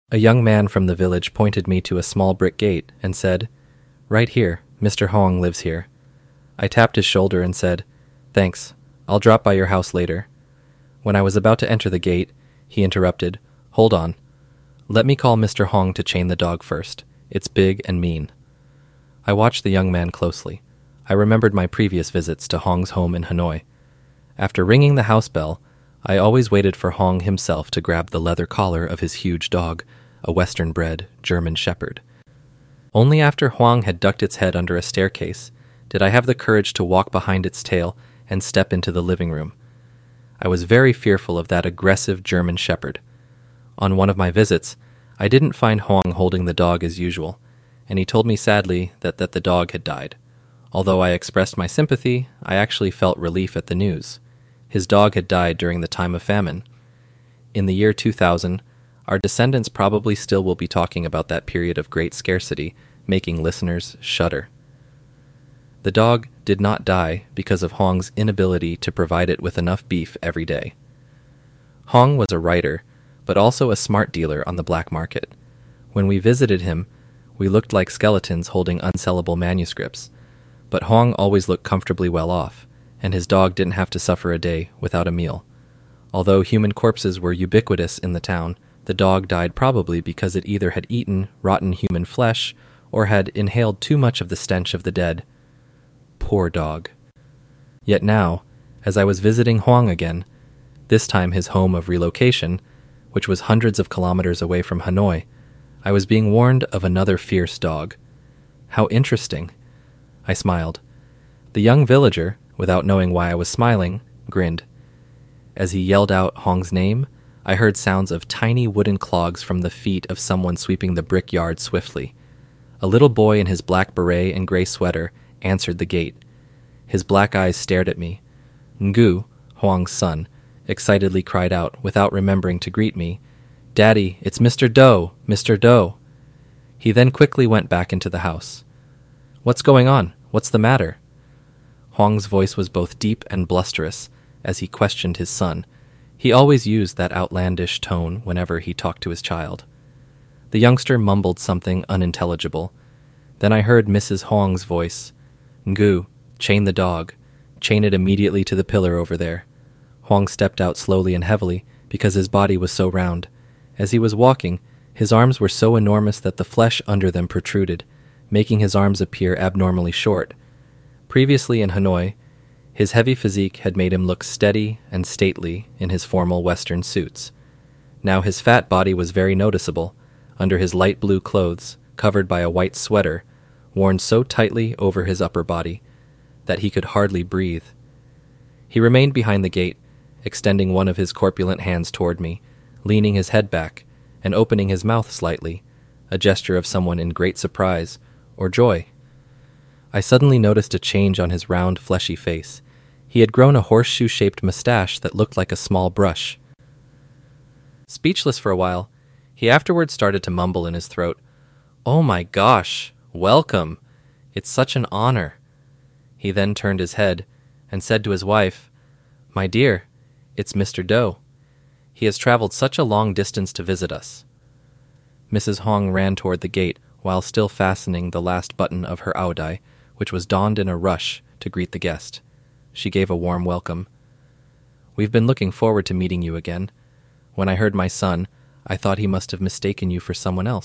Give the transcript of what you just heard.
A young man from the village pointed me to a small brick gate and said, "Right here, Mr. Hong lives here." I tapped his shoulder and said, "Thanks, I'll drop by your house later." When I was about to enter the gate, he interrupted, "Hold on. Let me call Mr. Hong to chain the dog first. It's big and mean." I watched the young man closely. I remembered my previous visits to Hong's home in Hanoi. After ringing the house bell, I always waited for Hong himself to grab the leather collar of his huge dog, a Western-bred German Shepherd. Only after Huang had ducked its head under a staircase did I have the courage to walk behind its tail and step into the living room. I was very fearful of that aggressive German Shepherd. On one of my visits, I didn't find Huang holding the dog as usual, and he told me sadly that the dog had died. Although I expressed my sympathy, I actually felt relief at the news. His dog had died during the time of famine. In the year 2000, our descendants probably still will be talking about that period of great scarcity, making listeners shudder. The dog did not die because of Hong's inability to provide it with enough beef every day. Hong was a writer, but also a smart dealer on the black market. When we visited him, we looked like skeletons holding unsellable manuscripts, but Hong always looked comfortably well off, and his dog didn't have to suffer a day without a meal. Although human corpses were ubiquitous in the town, the dog died probably because it either had eaten rotten human flesh or had inhaled too much of the stench of the dead. Poor dog. Yet now, as I was visiting Huang again, this time his home of relocation, which was hundreds of kilometers away from Hanoi, I was being warned of another fierce dog. How interesting. I smiled. The young villager, without knowing why I was smiling, grinned. As he yelled out Hong's name, I heard sounds of tiny wooden clogs from the feet of someone sweeping the brickyard swiftly. A little boy in his black beret and gray sweater answered the gate. His black eyes stared at me. Ngu, Huang's son, excitedly cried out without remembering to greet me, "Daddy, it's Mr. Doe, Mr. Doe." He then quickly went back into the house. "What's going on? What's the matter?" Huang's voice was both deep and blusterous as he questioned his son. He always used that outlandish tone whenever he talked to his child. The youngster mumbled something unintelligible. Then I heard Mrs. Huang's voice. "Ngu, chain the dog. Chain it immediately to the pillar over there." Huang stepped out slowly and heavily because his body was so round. As he was walking, his arms were so enormous that the flesh under them protruded, making his arms appear abnormally short. Previously in Hanoi, his heavy physique had made him look steady and stately in his formal Western suits. Now his fat body was very noticeable, under his light blue clothes, covered by a white sweater, worn so tightly over his upper body that he could hardly breathe. He remained behind the gate, extending one of his corpulent hands toward me, leaning his head back and opening his mouth slightly, a gesture of someone in great surprise or joy. I suddenly noticed a change on his round, fleshy face. He had grown a horseshoe-shaped mustache that looked like a small brush. Speechless for a while, he afterwards started to mumble in his throat, "Oh my gosh, welcome. It's such an honor." He then turned his head and said to his wife, "My dear, it's Mr. Doe. He has traveled such a long distance to visit us." Mrs. Hong ran toward the gate while still fastening the last button of her aodai, which was donned in a rush to greet the guest. She gave a warm welcome. "We've been looking forward to meeting you again. When I heard my son, I thought he must have mistaken you for someone else."